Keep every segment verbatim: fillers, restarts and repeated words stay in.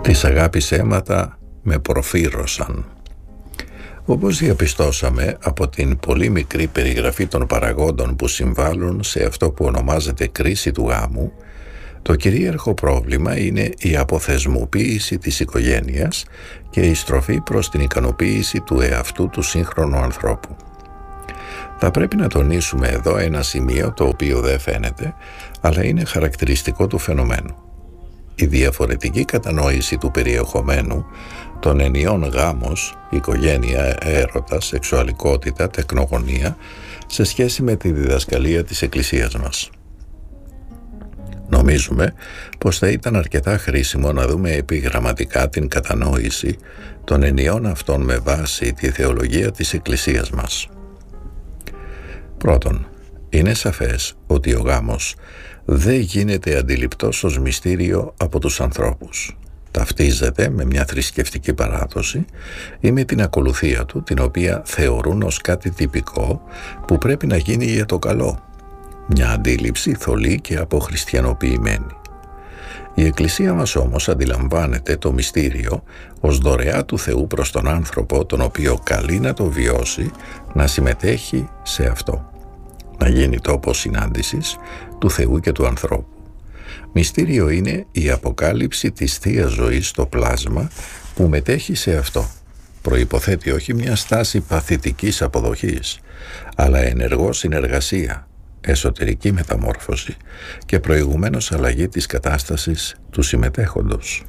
Της αγάπης αίματα με προφήρωσαν. Όπως διαπιστώσαμε από την πολύ μικρή περιγραφή των παραγόντων που συμβάλλουν σε αυτό που ονομάζεται κρίση του γάμου, το κυρίαρχο πρόβλημα είναι η αποθεσμοποίηση της οικογένειας και η στροφή προς την ικανοποίηση του εαυτού του σύγχρονου ανθρώπου. Θα πρέπει να τονίσουμε εδώ ένα σημείο το οποίο δεν φαίνεται, αλλά είναι χαρακτηριστικό του φαινομένου. Η διαφορετική κατανόηση του περιεχομένου των ενιών γάμος, οικογένεια, έρωτα, σεξουαλικότητα, τεκνογωνία σε σχέση με τη διδασκαλία της Εκκλησίας μας. Νομίζουμε πως θα ήταν αρκετά χρήσιμο να δούμε επιγραμματικά την κατανόηση των ενιών αυτών με βάση τη θεολογία της Εκκλησίας μας. Πρώτον, είναι σαφές ότι ο γάμος δεν γίνεται αντιληπτός ως μυστήριο από τους ανθρώπους. Ταυτίζεται με μια θρησκευτική παράδοση ή με την ακολουθία του, την οποία θεωρούν ως κάτι τυπικό που πρέπει να γίνει για το καλό. Μια αντίληψη θολή και αποχριστιανοποιημένη. Η Εκκλησία μας όμως αντιλαμβάνεται το μυστήριο ως δωρεά του Θεού προς τον άνθρωπο, τον οποίο καλεί να το βιώσει, να συμμετέχει σε αυτό. Να γίνει τόπος συνάντησης του Θεού και του ανθρώπου. Μυστήριο είναι η αποκάλυψη της Θείας Ζωής στο πλάσμα που μετέχει σε αυτό. Προϋποθέτει όχι μια στάση παθητικής αποδοχής, αλλά ενεργό συνεργασία, εσωτερική μεταμόρφωση και προηγουμένως αλλαγή της κατάστασης του συμμετέχοντος.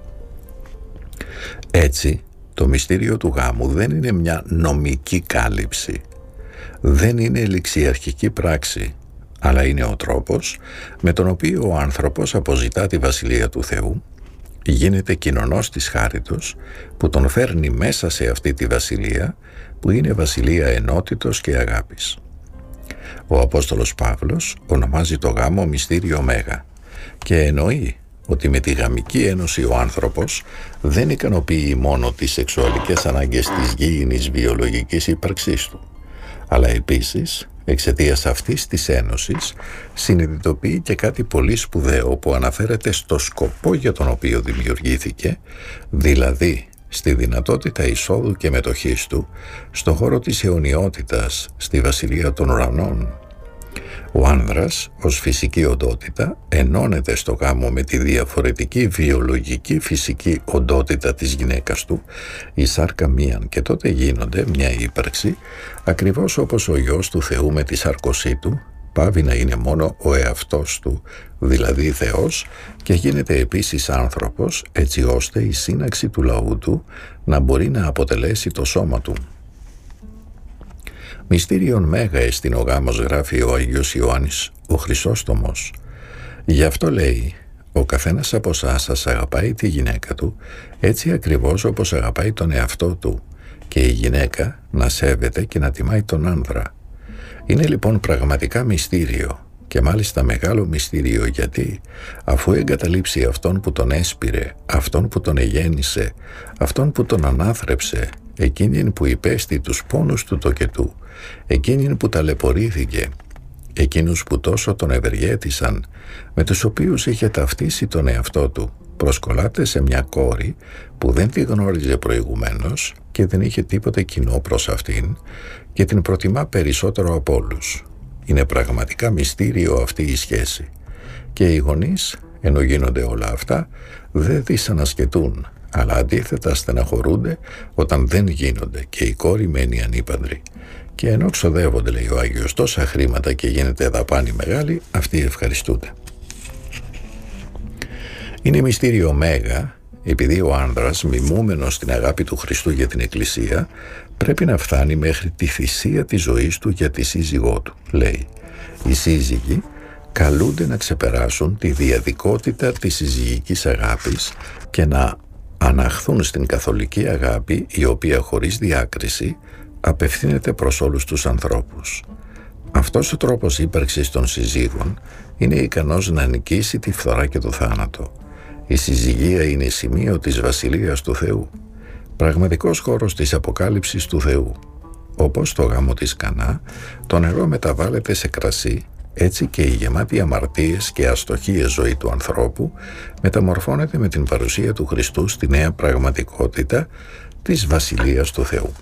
Έτσι, το μυστήριο του γάμου δεν είναι μια νομική κάλυψη, δεν είναι ληξιαρχική πράξη, αλλά είναι ο τρόπος με τον οποίο ο άνθρωπος αποζητά τη Βασιλεία του Θεού, γίνεται κοινωνός της χάριτος που τον φέρνει μέσα σε αυτή τη Βασιλεία που είναι Βασιλεία ενότητος και αγάπης. Ο Απόστολος Παύλος ονομάζει το γάμο μυστήριο μέγα και εννοεί ότι με τη γαμική ένωση ο άνθρωπος δεν ικανοποιεί μόνο τις σεξουαλικές ανάγκες της γήινης βιολογικής ύπαρξής του, αλλά επίσης εξαιτίας αυτής της ένωσης συνειδητοποιεί και κάτι πολύ σπουδαίο που αναφέρεται στο σκοπό για τον οποίο δημιουργήθηκε, δηλαδή στη δυνατότητα εισόδου και μετοχής του στον χώρο της αιωνιότητας, στη Βασιλεία των Ουρανών. Ο άνδρας ως φυσική οντότητα ενώνεται στο γάμο με τη διαφορετική βιολογική φυσική οντότητα της γυναίκας του, η σάρκα μίαν, και τότε γίνονται μια ύπαρξη ακριβώς όπως ο Υιός του Θεού με τη σάρκωσή του πάβει να είναι μόνο ο εαυτός του, δηλαδή Θεός, και γίνεται επίσης άνθρωπος, έτσι ώστε η σύναξη του λαού του να μπορεί να αποτελέσει το σώμα του. Μυστήριον μέγα εστιν ο γάμος, γράφει ο Αγίος Ιωάννης ο Χρυσόστομος. Γι' αυτό λέει, ο καθένας από εσάς σας αγαπάει τη γυναίκα του έτσι ακριβώς όπως αγαπάει τον εαυτό του, και η γυναίκα να σέβεται και να τιμάει τον άνδρα. Είναι λοιπόν πραγματικά μυστήριο, και μάλιστα μεγάλο μυστήριο, γιατί αφού εγκαταλείψει αυτόν που τον έσπηρε, αυτόν που τον εγέννησε, αυτόν που τον ανάθρεψε, εκείνην που υπέστη τους πόνους του τοκετού, εκείνην που ταλαιπωρήθηκε, εκείνους που τόσο τον ευεργέτησαν, με τους οποίους είχε ταυτίσει τον εαυτό του, προσκολάται σε μια κόρη που δεν τη γνώριζε προηγουμένως και δεν είχε τίποτε κοινό προς αυτήν και την προτιμά περισσότερο από όλους. Είναι πραγματικά μυστήριο αυτή η σχέση, και οι γονείς, ενώ γίνονται όλα αυτά, δεν δυσανασκετούν, αλλά αντίθετα στεναχωρούνται όταν δεν γίνονται και η κόρη μένει ανήπαντρη. Και ενώ ξοδεύονται, λέει ο Άγιος, τόσα χρήματα και γίνεται δαπάνη μεγάλη, αυτοί ευχαριστούνται. Είναι μυστήριο μέγα, επειδή ο άνδρας, μιμούμενος την αγάπη του Χριστού για την Εκκλησία, πρέπει να φτάνει μέχρι τη θυσία της ζωής του για τη σύζυγό του. Λέει, οι σύζυγοι καλούνται να ξεπεράσουν τη διαδικότητα της συζυγικής αγάπης και να αναχθούν στην καθολική αγάπη, η οποία χωρίς διάκριση απευθύνεται προς όλους τους ανθρώπους. Αυτός ο τρόπος ύπαρξης των συζύγων είναι ικανός να νικήσει τη φθορά και το θάνατο. Η συζυγία είναι σημείο της Βασιλείας του Θεού, πραγματικός χώρος της αποκάλυψης του Θεού. Όπως στο γάμο της Κανά, το νερό μεταβάλλεται σε κρασί Έτσι και η γεμάτη αμαρτίες και αστοχίες ζωή του ανθρώπου μεταμορφώνεται με την παρουσία του Χριστού στη νέα πραγματικότητα της Βασιλείας του Θεού.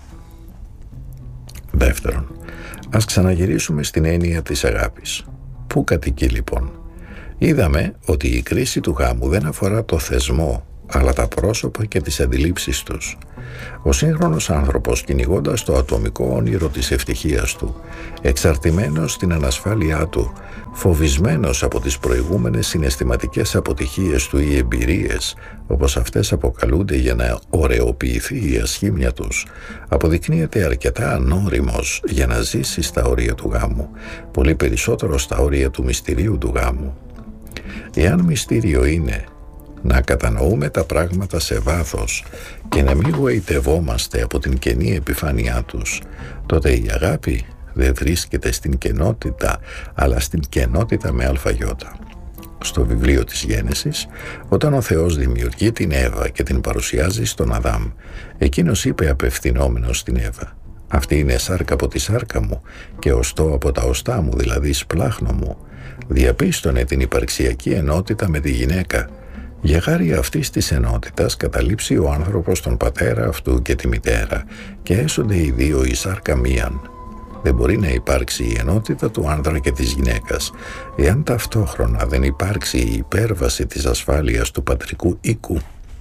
Δεύτερον, ας ξαναγυρίσουμε στην έννοια της αγάπης. Πού κατοικεί λοιπόν? Είδαμε ότι η κρίση του γάμου δεν αφορά το θεσμό, αλλά τα πρόσωπα και τις αντιλήψεις τους. Ο σύγχρονος άνθρωπος, κυνηγώντας το ατομικό όνειρο της ευτυχίας του, εξαρτημένος στην ανασφάλειά του, φοβισμένος από τις προηγούμενες συναισθηματικές αποτυχίες του ή εμπειρίες, όπως αυτές αποκαλούνται για να ωρεοποιηθεί η ασχήμια τους, αποδεικνύεται αρκετά ανώριμος για να ζήσει στα όρια του γάμου, πολύ περισσότερο στα όρια του μυστηρίου του γάμου. Εάν μυστήριο είναι να κατανοούμε τα πράγματα σε βάθος και να μην γοητευόμαστε από την κενή επιφάνειά τους, τότε η αγάπη δεν βρίσκεται στην κενότητα, αλλά στην κενότητα με αλφαγιώτα. Στο βιβλίο της Γένεσης, όταν ο Θεός δημιουργεί την Εύα και την παρουσιάζει στον Αδάμ, εκείνος είπε απευθυνόμενος στην Εύα: «Αυτή είναι σάρκα από τη σάρκα μου και οστό από τα οστά μου, δηλαδή σπλάχνο μου». Διαπίστωνε την υπαρξιακή ενότητα με τη γυναίκα. Για χάρη αυτής της ενότητας καταλήψει ο άνθρωπος τον πατέρα αυτού και τη μητέρα και έσονται οι δύο η σάρκα μίαν. Δεν μπορεί να υπάρξει η ενότητα του άνδρα και της γυναίκας εάν ταυτόχρονα δεν υπάρξει η υπέρβαση της ασφάλειας του πατρικού οίκου.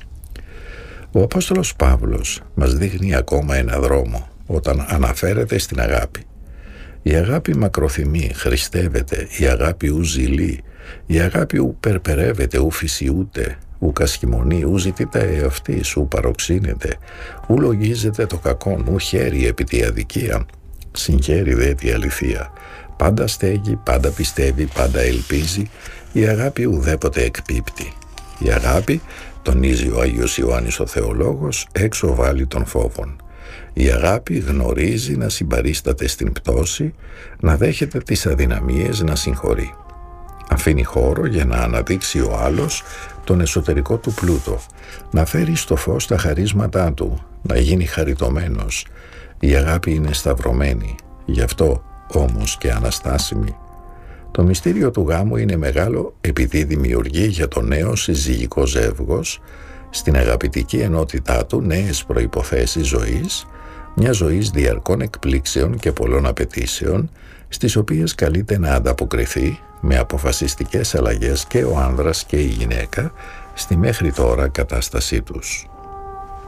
Ο Απόστολος Παύλος μας δείχνει ακόμα ένα δρόμο όταν αναφέρεται στην αγάπη. Η αγάπη μακροθυμεί, χριστεύεται, η αγάπη ου ζηλεί, η αγάπη ου περπερεύεται, ου φυσιούται, ου κασχημονεί, ου ζητεί τα εαυτής, ου παροξύνεται, ου λογίζεται το κακόν, ου χαίρει επί τη αδικία, συγχαίρει δε τη αληθεία. Πάντα στέγει, πάντα πιστεύει, πάντα ελπίζει, η αγάπη ουδέποτε εκπίπτει. Η αγάπη, τονίζει ο Άγιος Ιωάννης ο Θεολόγος, έξω βάλει των φόβων. Η αγάπη γνωρίζει να συμπαρίσταται στην πτώση, να δέχεται τις αδυναμίες, να συγχωρεί. Αφήνει χώρο για να αναδείξει ο άλλος τον εσωτερικό του πλούτο, να φέρει στο φως τα χαρίσματά του, να γίνει χαριτωμένος. Η αγάπη είναι σταυρωμένη, γι' αυτό όμως και αναστάσιμη. Το μυστήριο του γάμου είναι μεγάλο επειδή δημιουργεί για το νέο συζυγικό ζεύγος, στην αγαπητική ενότητά του, νέες προϋποθέσεις ζωής, μια ζωής διαρκών εκπλήξεων και πολλών απαιτήσεων, στις οποίες καλείται να ανταποκριθεί με αποφασιστικές αλλαγές και ο άνδρας και η γυναίκα στη μέχρι τώρα κατάστασή τους.